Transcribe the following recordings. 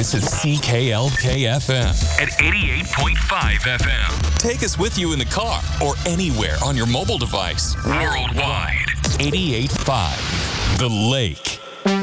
This is CKLK-FM at 88.5 FM. Take us with you in the car or anywhere on your mobile device. Worldwide. 88.5 The Lake.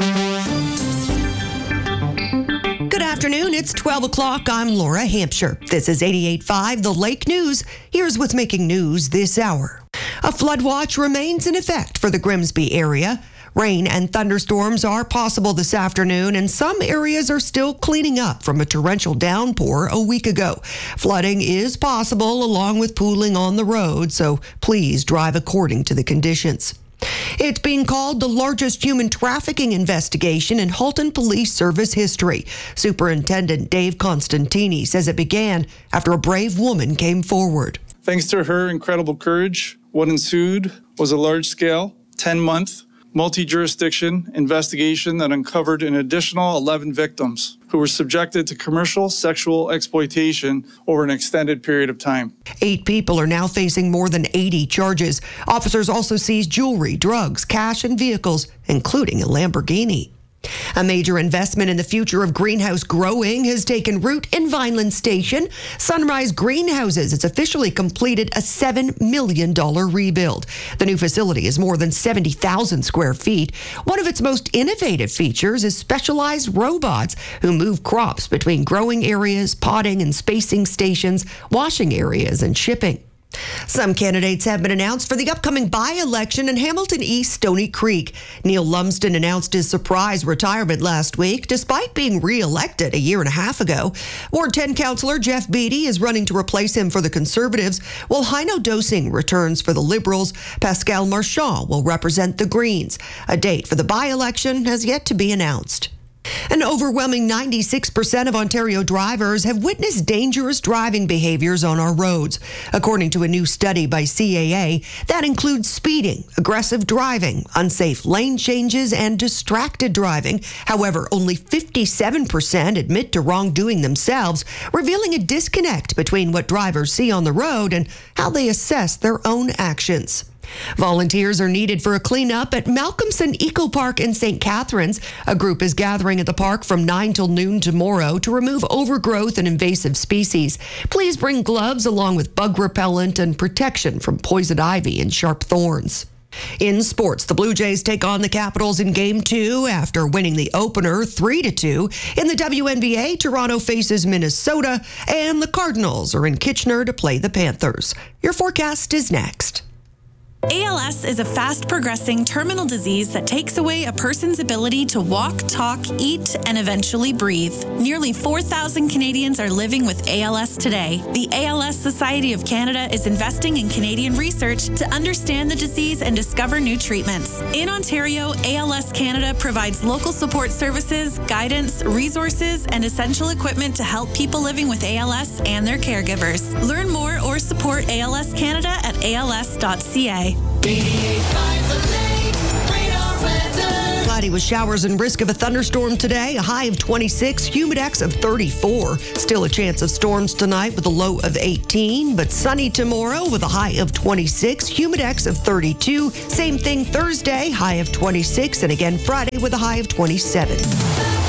Good afternoon. It's 12 o'clock. I'm Laura Hampshire. This is 88.5 The Lake News. Here's what's making news this hour. A flood watch remains in effect for the Grimsby area. Rain and thunderstorms are possible this afternoon, and some areas are still cleaning up from a torrential downpour a week ago. Flooding is possible along with pooling on the road, so please drive according to the conditions. It's being called the largest human trafficking investigation in Halton Police Service history. Superintendent Dave Constantini says it began after a brave woman came forward. Thanks to her incredible courage, what ensued was a large-scale, 10-month, multi-jurisdiction investigation that uncovered an additional 11 victims who were subjected to commercial sexual exploitation over an extended period of time. 8 people are now facing more than 80 charges. Officers also seized jewelry, drugs, cash, and vehicles, including a Lamborghini. A major investment in the future of greenhouse growing has taken root in Vineland Station. Sunrise Greenhouses has officially completed a $7 million rebuild. The new facility is more than 70,000 square feet. One of its most innovative features is specialized robots who move crops between growing areas, potting and spacing stations, washing areas, and shipping. Some candidates have been announced for the upcoming by-election in Hamilton East Stony Creek. Neil Lumsden announced his surprise retirement last week, despite being re-elected a year and a half ago. Ward 10 Councillor Jeff Beattie is running to replace him for the Conservatives, while Heino Dosing returns for the Liberals. Pascal Marchand will represent the Greens. A date for the by-election has yet to be announced. An overwhelming 96% of Ontario drivers have witnessed dangerous driving behaviors on our roads. According to a new study by CAA, that includes speeding, aggressive driving, unsafe lane changes, and distracted driving. However, only 57% admit to wrongdoing themselves, revealing a disconnect between what drivers see on the road and how they assess their own actions. Volunteers are needed for a cleanup at Malcolmson Eco Park in St. Catharines. A group is gathering at the park from 9 till noon tomorrow to remove overgrowth and invasive species. Please bring gloves along with bug repellent and protection from poison ivy and sharp thorns. In sports, the Blue Jays take on the Capitals in Game 2 after winning the opener 3-2. In the WNBA, Toronto faces Minnesota, and the Cardinals are in Kitchener to play the Panthers. Your forecast is next. ALS is a fast-progressing terminal disease that takes away a person's ability to walk, talk, eat, and eventually breathe. Nearly 4,000 Canadians are living with ALS today. The ALS Society of Canada is investing in Canadian research to understand the disease and discover new treatments. In Ontario, ALS Canada provides local support services, guidance, resources, and essential equipment to help people living with ALS and their caregivers. Learn more or support ALS Canada at als.ca. 88.5 The Lake, radar weather. Cloudy with showers and risk of a thunderstorm today. A high of 26, humidex of 34. Still a chance of storms tonight with a low of 18, but sunny tomorrow with a high of 26, humidex of 32. Same thing Thursday, high of 26, and again Friday with a high of 27.